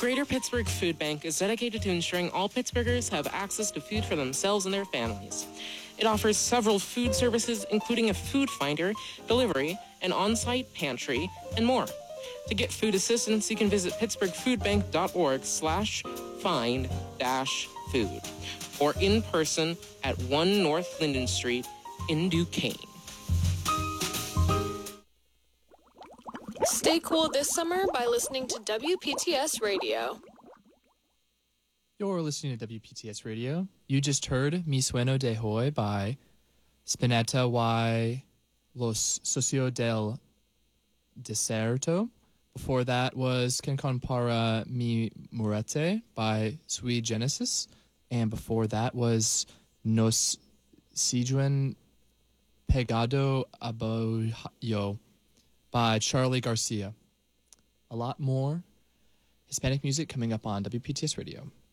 Greater Pittsburgh Food Bank is dedicated to ensuring all Pittsburghers have access to food for themselves and their families. It offers several food services, including a food finder, delivery, an on-site pantry, and more. To get food assistance, you can visit pittsburghfoodbank.org/find-food or in person at 1 North Linden Street in Duquesne. Stay cool this summer by listening to WPTS Radio. You're listening to WPTS Radio. You just heard Mi Sueno de Hoy by Spinetta y Los Socio del Deserto. Before that was Cancan para mi Murete by Sui Genesis. And before that was Nos Siguen Pegado Aboyo by Charlie Garcia. A lot more Hispanic music coming up on WPTS Radio.